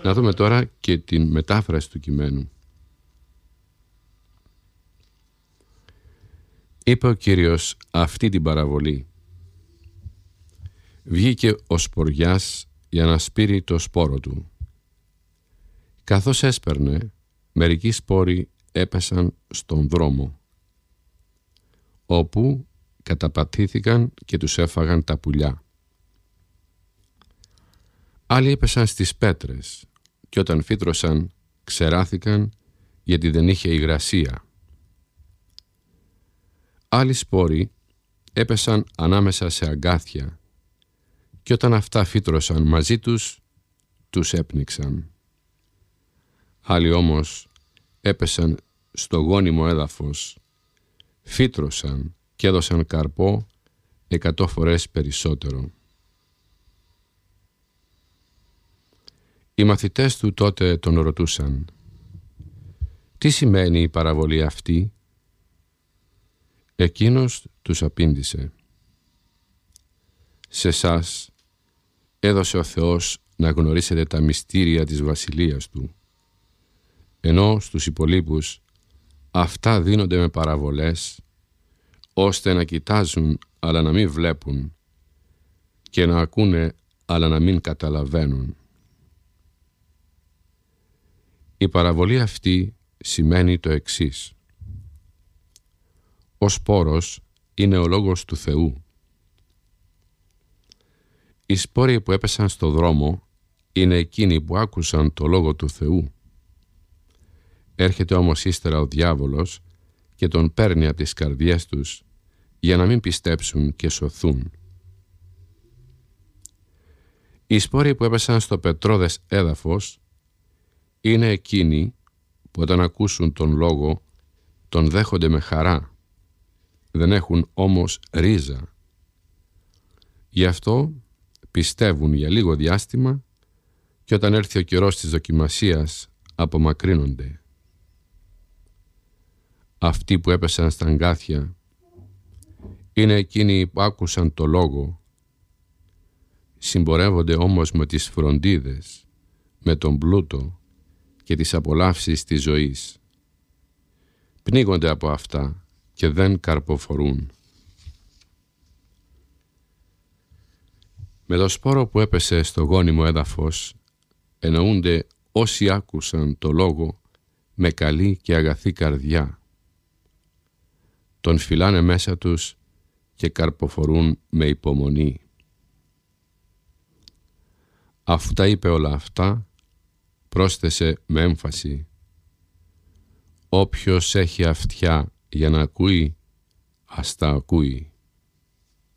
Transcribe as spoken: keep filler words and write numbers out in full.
Να δούμε τώρα και την μετάφραση του κειμένου. Είπε ο Κύριος αυτή την παραβολή. Βγήκε ο σποριάς για να σπείρει το σπόρο του. Καθώς έσπερνε, μερικοί σπόροι έπεσαν στον δρόμο, όπου καταπατήθηκαν και τους έφαγαν τα πουλιά. Άλλοι έπεσαν στις πέτρες και όταν φύτρωσαν ξεράθηκαν γιατί δεν είχε υγρασία. Άλλοι σπόροι έπεσαν ανάμεσα σε αγκάθια και όταν αυτά φύτρωσαν μαζί τους, τους έπνιξαν. Άλλοι όμως έπεσαν στο γόνιμο έδαφος, φύτρωσαν και έδωσαν καρπό εκατό φορές περισσότερο. Οι μαθητές του τότε τον ρωτούσαν, «Τι σημαίνει η παραβολή αυτή?» Εκείνος τους απήντησε, «Σε σας έδωσε ο Θεός να γνωρίσετε τα μυστήρια της βασιλείας Του, ενώ στους υπολείπους αυτά δίνονται με παραβολές, ώστε να κοιτάζουν αλλά να μην βλέπουν και να ακούνε αλλά να μην καταλαβαίνουν». Η παραβολή αυτή σημαίνει το εξής. Ο σπόρος είναι ο λόγος του Θεού. Οι σπόροι που έπεσαν στο δρόμο είναι εκείνοι που άκουσαν το λόγο του Θεού. Έρχεται όμως ύστερα ο διάβολος και τον παίρνει από τις καρδιές τους για να μην πιστέψουν και σωθούν. Οι σπόροι που έπεσαν στο πετρώδες έδαφος είναι εκείνοι που όταν ακούσουν τον λόγο τον δέχονται με χαρά, δεν έχουν όμως ρίζα. Γι' αυτό πιστεύουν για λίγο διάστημα και όταν έρθει ο καιρός της δοκιμασίας απομακρύνονται. Αυτοί που έπεσαν στα αγκάθια είναι εκείνοι που άκουσαν το λόγο, συμπορεύονται όμως με τις φροντίδες, με τον πλούτο και τις απολαύσεις της ζωής. Πνίγονται από αυτά και δεν καρποφορούν. Με το σπόρο που έπεσε στο γόνιμο έδαφος εννοούνται όσοι άκουσαν το λόγο με καλή και αγαθή καρδιά. Τον φυλάνε μέσα τους και καρποφορούν με υπομονή. Αφού τα είπε όλα αυτά, πρόσθεσε με έμφαση, «Όποιος έχει αυτιά για να ακούει, ας τα ακούει».